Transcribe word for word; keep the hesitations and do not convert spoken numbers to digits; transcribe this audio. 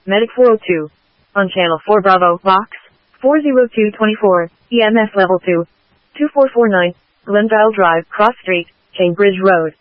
Medic four oh two. On Channel four Bravo, Box four oh two two four, E M S Level two, two four four nine, Glenvale Drive, Cross Street, Cambridge Road.